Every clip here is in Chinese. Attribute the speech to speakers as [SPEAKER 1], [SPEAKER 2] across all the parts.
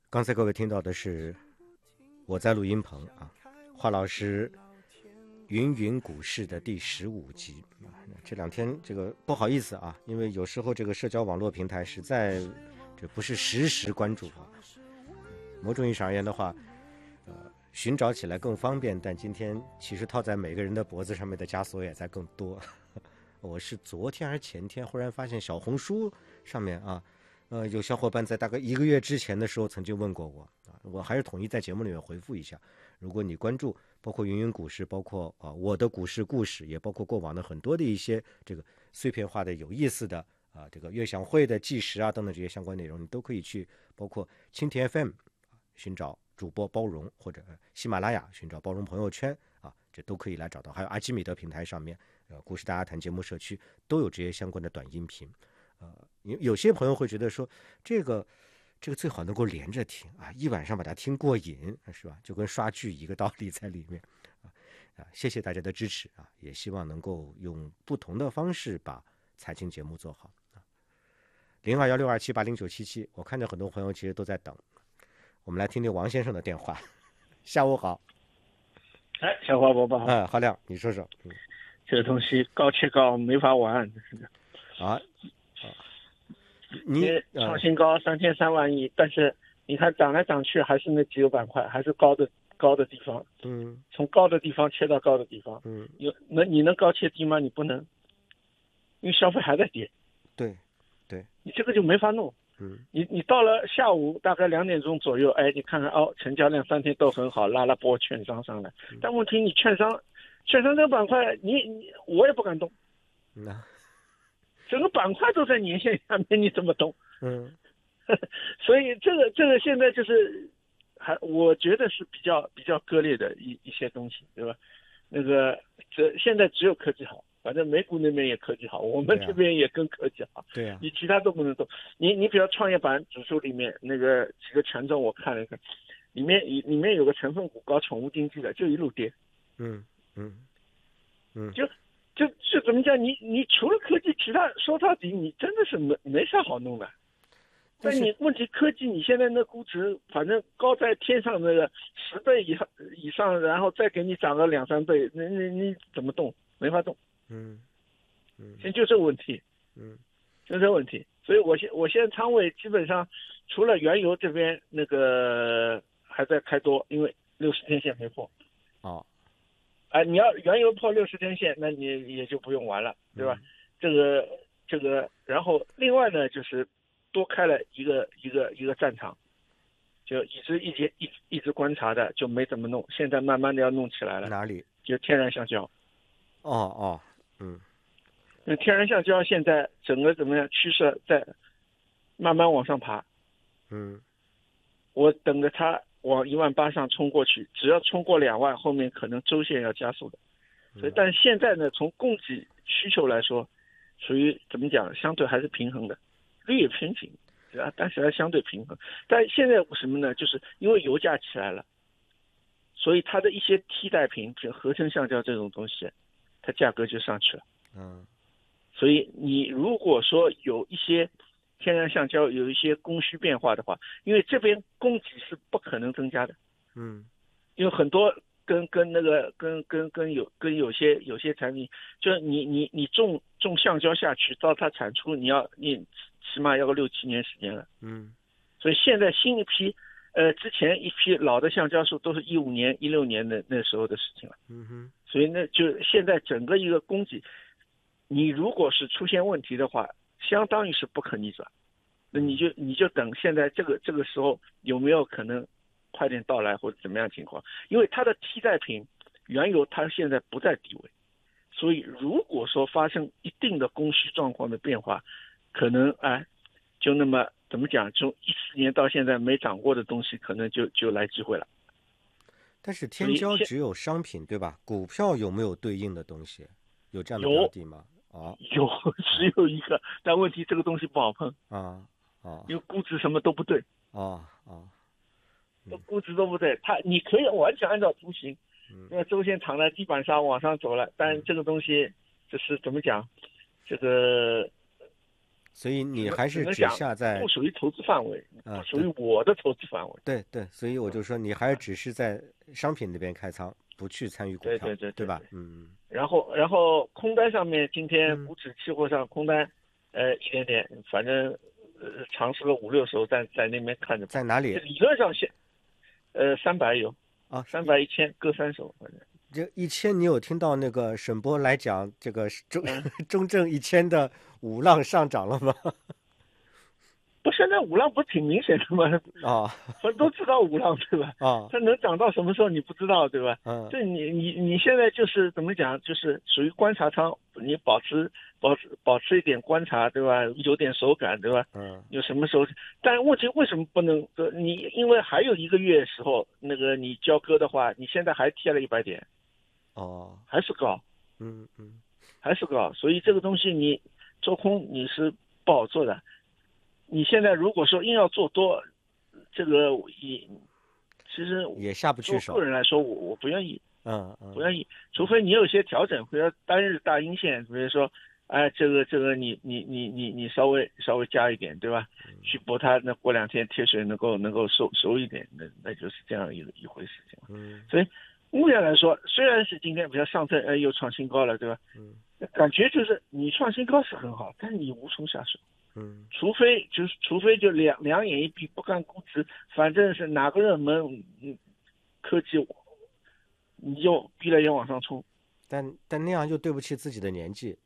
[SPEAKER 1] 刚才各位听到的是我在录音棚啊，华老师云云股市的第15集。这两天这个不好意思啊，因为有时候这个社交网络平台实在这不是实时关注啊。某种意义上而言的话，寻找起来更方便，但今天其实套在每个人的脖子上面的枷锁也在更多。我是昨天还是前天忽然发现小红书上面啊，有小伙伴在大概1个月之前的时候曾经问过我啊，我还是统一在节目里面回复一下。如果你关注包括云云股市，包括我的股市故事，也包括过往的很多的一些这个碎片化的有意思的这个悦享会的计时啊等等这些相关内容，你都可以去包括蜻蜓 FM 寻找主播包容，或者喜马拉雅寻找包容朋友圈啊，这都可以来找到。还有阿基米德平台上面，股市大家谈节目社区都有这些相关的短音频。有些朋友会觉得说，这个最好能够连着听啊，一晚上把它听过瘾，是吧？就跟刷剧一个道理在里面谢谢大家的支持啊，也希望能够用不同的方式把财经节目做好021627809777，我看见很多朋友其实都在等，我们来听听王先生的电话。下午好。
[SPEAKER 2] 哎，小花伯伯好。
[SPEAKER 1] 浩亮，你说说。
[SPEAKER 2] 这个东西高切高没法玩。
[SPEAKER 1] 你
[SPEAKER 2] 创新高3300万亿，但是你看涨来涨去还是那几个板块，还是高的地方。从高的地方切到高的地方。你能高切低吗？你不能，因为消费还在跌。
[SPEAKER 1] 对，
[SPEAKER 2] 你这个就没法弄。你到了下午大概2点钟左右，哎，你看看成交量3天都很好，拉了波券商上来。但问题你券商这个板块，我也不敢动。整个板块都在年线下面，你怎么动？所以这个现在就是我觉得是比较割裂的一些东西，对吧？现在只有科技好，反正美股那边也科技好，我们这边也跟科技好。
[SPEAKER 1] 对啊，
[SPEAKER 2] 你其他都不能动。你比如创业板指数里面那个几个权重我看了一看，里面有个成分股搞宠物经济的，就一路跌。就怎么讲？你除了科技，其他说到底你真的是没啥好弄的。但你问题科技，你现在那估值反正高在天上那个10倍以上，然后再给你涨个2-3倍，你怎么动？没法动。现在就这个问题。就这个问题。所以我现在仓位基本上除了原油这边那个还在开多，因为60天线没破。你要原油破60天线，那你也就不用玩了，对吧？这个，然后另外呢，就是多开了一个战场，就一直观察的就没怎么弄，现在慢慢的要弄起来了。
[SPEAKER 1] 哪里？
[SPEAKER 2] 就天然橡胶。那天然橡胶现在整个怎么样？趋势在慢慢往上爬。我等着它往18000上冲过去，只要冲过2万，后面可能周线要加速的。所以，但是现在呢，从供给需求来说，属于怎么讲，相对还是平衡的，略偏紧，对吧？但是还相对平衡。但现在什么呢？就是因为油价起来了，所以它的一些替代品，比如合成橡胶这种东西，它价格就上去了。所以你如果说有一些天然橡胶有一些供需变化的话，因为这边供给是不可能增加的。因为很多跟有些产品，就是你种橡胶下去，到它产出你起码要个6-7年时间了。所以现在新一批之前一批老的橡胶树都是15年16年的那时候的事情了。所以那就现在整个一个供给，你如果是出现问题的话，相当于是不可逆转。那你就等现在这个时候有没有可能快点到来或者怎么样情况？因为它的替代品原油它现在不在低位，所以如果说发生一定的供需状况的变化，可能就那么怎么讲，从14年到现在没涨过的东西，可能就来机会了。
[SPEAKER 1] 但是天胶只有商品对吧？股票有没有对应的东西？有这样的标的吗？
[SPEAKER 2] 有，只有一个，但问题这个东西不好碰因为估值什么都不对。估值都不对，你可以完全按照图形，因为周线躺在地板上往上走了，但这个东西就是怎么讲，这个
[SPEAKER 1] 所以你还是只下在
[SPEAKER 2] 不属于投资范围，不属于我的投资范围。
[SPEAKER 1] 对对，所以我就说你还是只是在商品那边开仓，不去参与股票，对吧？
[SPEAKER 2] 然后空单上面，今天股指期货上空单，一点点，反正尝试了5-6手，在那边看着。
[SPEAKER 1] 在哪里？
[SPEAKER 2] 理论上300有
[SPEAKER 1] 啊
[SPEAKER 2] ，300、1000各3手，反正。
[SPEAKER 1] 这1000，你有听到那个沈波来讲这个中证1000的5浪上涨了吗？
[SPEAKER 2] 不，现在5浪不是挺明显的吗？我都知道5浪，对吧？它能涨到什么时候你不知道，对吧？这你现在就是怎么讲，就是属于观察仓，你保持一点观察，对吧？有点手感，对吧？有什么时候？但问题为什么不能？你因为还有1个月时候，那个你交割的话，你现在还贴了100点，还是高，还是高，所以这个东西你做空你是不好做的。你现在如果说硬要做多，这个其实
[SPEAKER 1] 也下不去手。
[SPEAKER 2] 个人来说，我不愿意，不愿意，除非你有些调整，比如说单日大阴线，比如说，这个你稍微加一点，对吧？去博它，那过2天贴水能够收一点，那就是这样一回事情。所以目前来说，虽然是今天比较上证，又创新高了，对吧？感觉就是你创新高是很好，但是你无从下手。除非就两眼一闭不看估值，反正是哪个热门科技，你就闭了眼往上冲。
[SPEAKER 1] 但那样又对不起自己的年纪，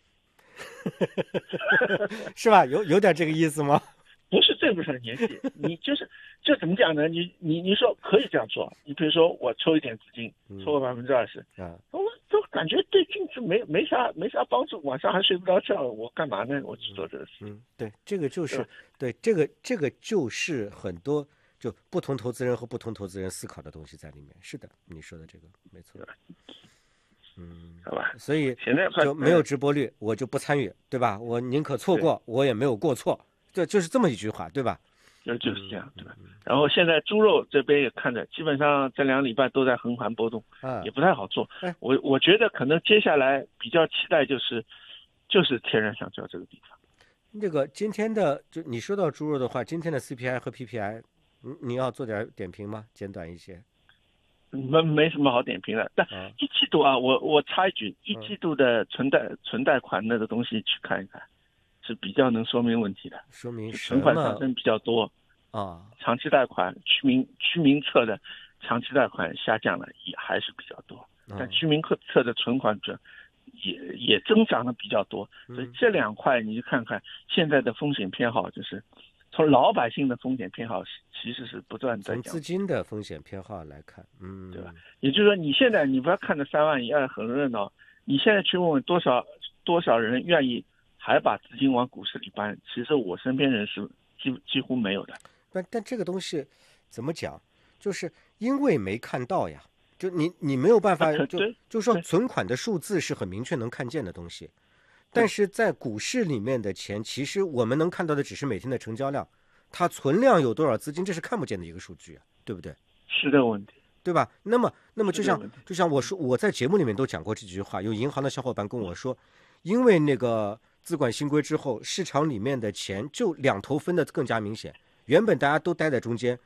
[SPEAKER 1] 是吧？有点这个意思吗？
[SPEAKER 2] 不是对不上年纪，你就怎么讲呢？你说可以这样做，你比如说我抽一点资金，抽个20%，我都感觉对净值没啥帮助，晚上还睡不着觉，我干嘛呢？我去做这个事。
[SPEAKER 1] 对，这个就是对这个就是很多就不同投资人和不同投资人思考的东西在里面。是的，你说的这个没错。
[SPEAKER 2] 好吧，
[SPEAKER 1] 所以就没有直播率，我就不参与，对吧？我宁可错过，我也没有过错。就是这么一句话，对吧？
[SPEAKER 2] 就是这样，对吧？然后现在猪肉这边也看着，基本上这2个礼拜都在横盘波动，也不太好做。我觉得可能接下来比较期待就是天然橡胶这个地方。
[SPEAKER 1] 这个今天的就你说到猪肉的话，今天的 CPI 和 PPI，你要做点点评吗？简短一些。
[SPEAKER 2] 没什么好点评的，但一季度啊，我插一句，一季度的存贷款那个东西去看一看。是比较能说明问题的，
[SPEAKER 1] 说明
[SPEAKER 2] 存款上升比较多长期贷款居民侧的长期贷款下降了，也还是比较多，但居民侧的存款者也增长的比较多，所以这2块你去看看现在的风险偏好，就是从老百姓的风险偏好其实是不断在
[SPEAKER 1] 从资金的风险偏好来看，
[SPEAKER 2] 对吧？也就是说，你现在你不要看着3万1很热闹，你现在去问问多少人愿意还把资金往股市里搬，其实我身边人是几乎没有的。
[SPEAKER 1] 但这个东西怎么讲？就是因为没看到呀，就你没有办法，就说存款的数字是很明确能看见的东西，但是在股市里面的钱，其实我们能看到的只是每天的成交量，它存量有多少资金，这是看不见的一个数据啊，对不对？
[SPEAKER 2] 是的问题，
[SPEAKER 1] 对吧？那么就像我说，我在节目里面都讲过这句话，有银行的小伙伴跟我说，因为那个资管新规之后，市场里面的钱就两头分的更加明显。原本大家都待在中间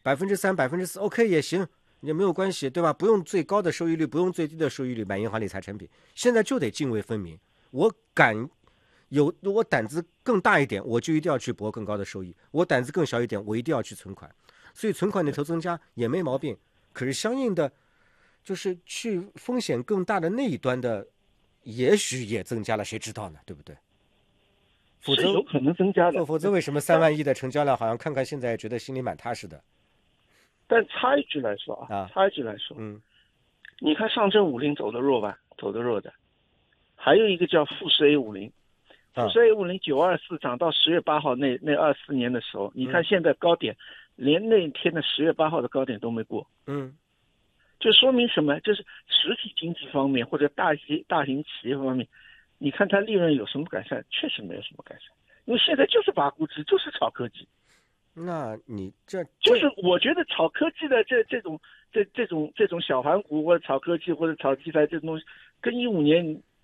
[SPEAKER 1] ，3%、4%， OK 也行，也没有关系，对吧？不用最高的收益率，不用最低的收益率买银行理财产品。现在就得泾渭分明，我胆子更大一点，我就一定要去搏更高的收益；我胆子更小一点，我一定要去存款。所以存款那头增加也没毛病，可是相应的，就是去风险更大的那一端的，也许也增加了，谁知道呢？对不对？否则
[SPEAKER 2] 有可能增加的。
[SPEAKER 1] 否则为什么3万亿的成交量好像看看现在觉得心里蛮踏实的？
[SPEAKER 2] 但插一句来说插一句来说，你看上证50走得弱吧，走得弱的，还有一个叫富时 A50，富时 A50 924涨到10月8号那24年的时候，你看现在高点，连那天的10月8号的高点都没过，就说明什么？就是实体经济方面或者大型企业方面，你看它利润有什么改善？确实没有什么改善，因为现在就是拔估值，就是炒科技。
[SPEAKER 1] 那你
[SPEAKER 2] 就是我觉得炒科技的这种小盘股或者炒科技或者炒题材这种东西，跟15年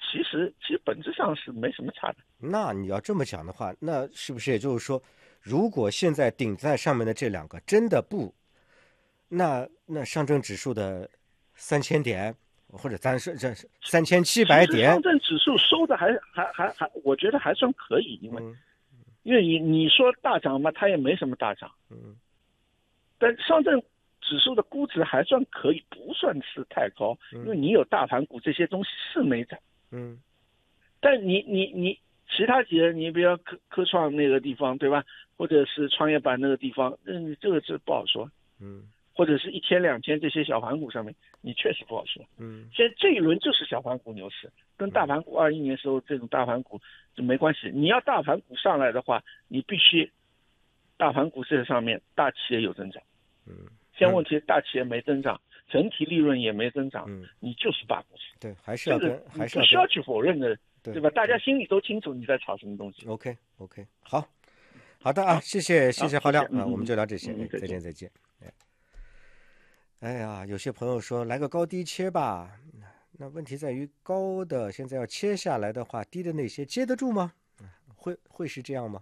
[SPEAKER 2] 其实本质上是没什么差的。
[SPEAKER 1] 那你要这么讲的话，那是不是也就是说，如果现在顶在上面的这两个真的不，那上证指数的3000点，或者咱说这3700点，
[SPEAKER 2] 上证指数收的还，我觉得还算可以，因为你说大涨嘛，它也没什么大涨，但上证指数的估值还算可以，不算是太高，因为你有大盘股这些东西是没涨，但你其他几个，你比如科创那个地方，对吧？或者是创业板那个地方，这个是不好说，或者是1000、2000这些小盘股上面，你确实不好说，现在这一轮就是小盘股牛市，跟大盘股21年时候这种大盘股就没关系。你要大盘股上来的话，你必须大盘股这上面大企业有增长，现在问题大企业没增长，整体利润也没增长，你就是大股市，
[SPEAKER 1] 对，还是要跟
[SPEAKER 2] 不需要去否认的，对吧？大家心里都清楚你在炒什么东西。
[SPEAKER 1] OK， 好的啊，谢谢郝亮啊，我们就聊这些，再见。哎呀，有些朋友说来个高低切吧，那问题在于高的现在要切下来的话，低的那些接得住吗？会是这样吗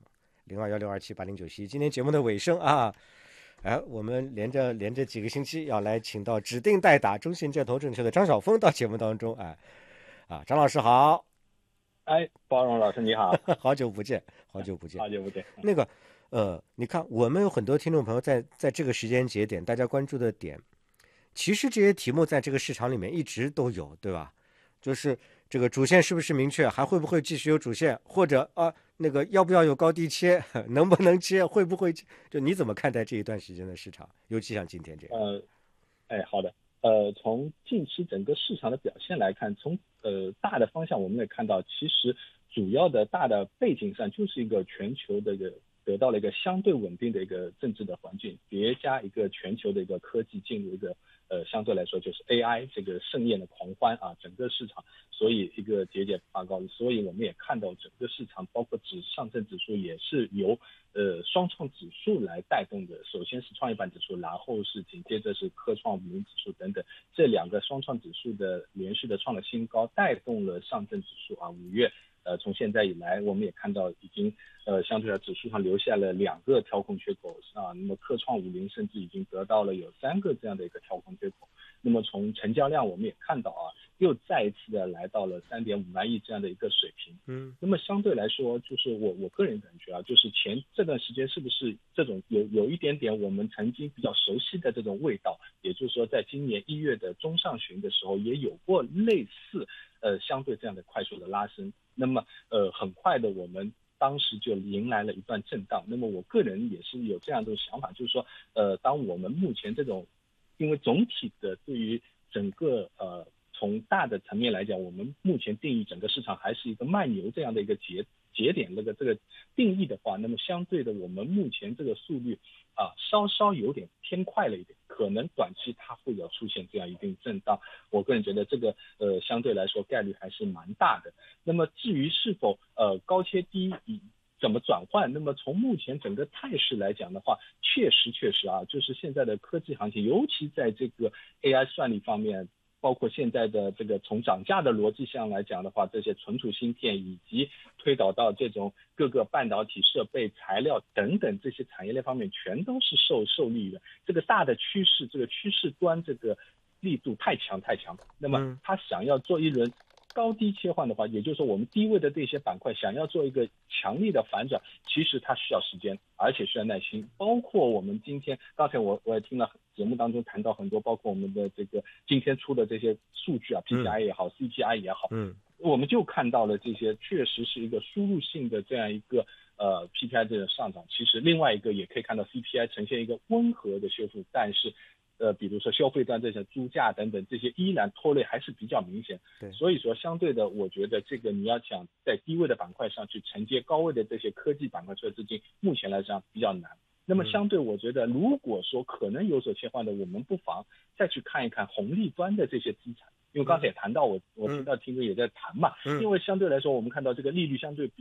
[SPEAKER 1] ？0216278091，今天节目的尾声啊，我们连着几个星期要来请到指定代打中信建投证券的张晓峰到节目当中，张老师好。
[SPEAKER 3] 包容老师你好。
[SPEAKER 1] 好久不见。那个你看我们有很多听众朋友在这个时间节点大家关注的点，其实这些题目在这个市场里面一直都有，对吧？就是这个主线是不是明确，还会不会继续有主线，或者那个要不要有高低切，能不能切，会不会，就你怎么看待这一段时间的市场，尤其像今天这样？
[SPEAKER 3] 好的。从近期整个市场的表现来看，从大的方向我们也看到，其实主要的大的背景上就是一个全球的一个得到了一个相对稳定的一个政治的环境，叠加一个全球的一个科技进入一个相对来说就是 AI 这个盛宴的狂欢啊，整个市场所以一个节节拔高，所以我们也看到整个市场包括上证指数也是由双创指数来带动的，首先是创业板指数，然后是紧接着是科创50指数等等，这两个双创指数的连续的创了新高，带动了上证指数5月从现在以来我们也看到已经相对的指数上留下了2个调控缺口那么科创50甚至已经得到了有3个这样的一个调控缺口。那么从成交量我们也看到又再一次的来到了3.5万亿这样的一个水平。那么相对来说，就是我个人感觉就是这段时间是不是这种有一点点我们曾经比较熟悉的这种味道，也就是说在今年1月的中上旬的时候也有过类似相对这样的快速的拉升。那么很快的我们当时就迎来了一段震荡。那么我个人也是有这样的想法，就是说当我们目前这种因为总体的对于整个从大的层面来讲，我们目前定义整个市场还是一个慢牛这样的一个节点这个定义的话，那么相对的我们目前这个速率稍稍有点偏快了一点，可能短期它会有出现这样一定震荡，我个人觉得这个相对来说概率还是蛮大的。那么至于是否高切低怎么转换，那么从目前整个态势来讲的话，确实就是现在的科技行情，尤其在这个 AI 算力方面，包括现在的这个从涨价的逻辑上来讲的话，这些存储芯片以及推导到这种各个半导体设备材料等等这些产业链方面，全都是受利的。这个大的趋势，这个趋势端这个力度太强。那么他想要做一轮高低切换的话，也就是说我们低位的这些板块想要做一个强力的反转，其实它需要时间，而且需要耐心。包括我们今天刚才我也听了节目当中谈到很多，包括我们的这个今天出的这些数据PPI 也好CPI 也好，我们就看到了这些确实是一个输入性的这样一个PPI 这个上涨。其实另外一个也可以看到 CPI 呈现一个温和的修复，但是比如说消费端这些猪价等等，这些依然拖累还是比较明显。所以说相对的，我觉得这个你要想在低位的板块上去承接高位的这些科技板块出的资金，目前来讲比较难。那么相对我觉得如果说可能有所切换的，我们不妨再去看一看红利端的这些资产。因为刚才也谈到我听到听哥也在谈嘛，因为相对来说我们看到这个利率相对比较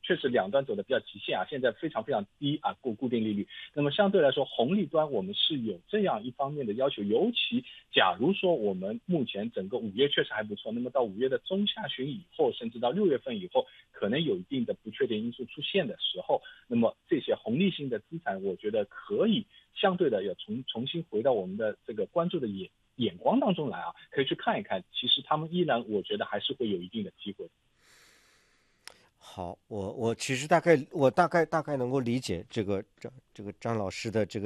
[SPEAKER 3] 确实两端走的比较极限啊，现在非常非常低啊，固定利率。那么相对来说，红利端我们是有这样一方面的要求，尤其假如说我们目前整个5月确实还不错，那么到5月的中下旬以后，甚至到6月份以后，可能有一定的不确定因素出现的时候，那么这些红利性的资产，我觉得可以相对的要重新回到我们的这个关注的眼光当中来啊，可以去看一看，其实他们依然我觉得还是会有一定的机会。
[SPEAKER 1] 好，我其实大概能够理解这个张老师的这个